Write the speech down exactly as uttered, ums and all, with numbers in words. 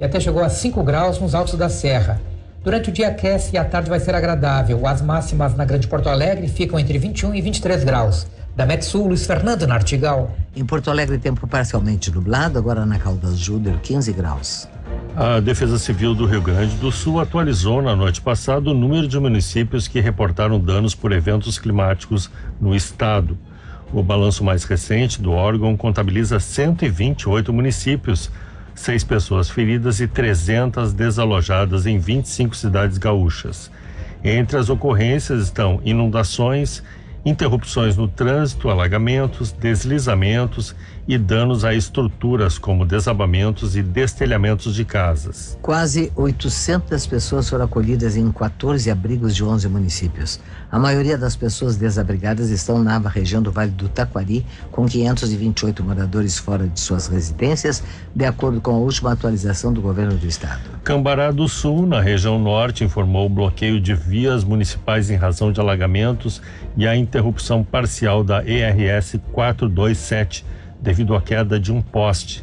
e até chegou a cinco graus nos altos da serra. Durante o dia aquece e à tarde vai ser agradável. As máximas na Grande Porto Alegre ficam entre vinte e um e vinte e três graus. Da Metsul, Luiz Fernando Nartigal. Em Porto Alegre, tempo parcialmente nublado, agora na Caldas Júnior, quinze graus. A Defesa Civil do Rio Grande do Sul atualizou na noite passada o número de municípios que reportaram danos por eventos climáticos no estado. O balanço mais recente do órgão contabiliza cento e vinte e oito municípios, seis pessoas feridas e trezentas desalojadas em vinte e cinco cidades gaúchas. Entre as ocorrências estão inundações, interrupções no trânsito, alagamentos, deslizamentos e danos a estruturas como desabamentos e destelhamentos de casas. Quase oitocentas pessoas foram acolhidas em quatorze abrigos de onze municípios. A maioria das pessoas desabrigadas estão na região do Vale do Taquari, com quinhentos e vinte e oito moradores fora de suas residências, de acordo com a última atualização do governo do estado. Cambará do Sul, na região norte, informou o bloqueio de vias municipais em razão de alagamentos e a interrupção parcial da E R S quatrocentos e vinte e sete devido à queda de um poste.